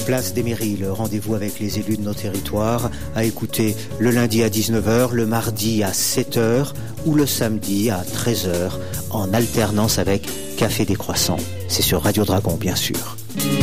Place des Mairies, le rendez-vous avec les élus de nos territoires, à écouter le lundi à 19h, le mardi à 7h ou le samedi à 13h, en alternance avec Café des Croissants. C'est sur Radio Dragon, bien sûr.